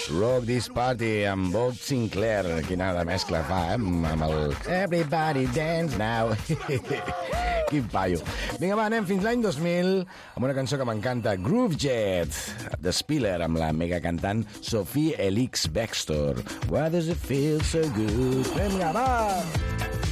Rock This Party amb Bob Sinclair. Quina de mescla fa, amb el Everybody Dance Now. Quin paio. Vinga, va, anem fins l'any 2000 amb una cançó que m'encanta, Groove Jet, de Spiller, amb la mega cantant Sophie Elix-Bextor. Why does it feel so good? Vinga, va!